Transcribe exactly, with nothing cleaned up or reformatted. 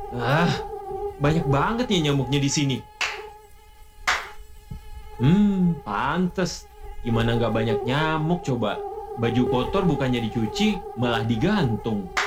Ah, banyak banget ya nyamuknya di sini. Hmm, pantes. Gimana nggak banyak nyamuk coba? Baju kotor bukannya dicuci, malah digantung.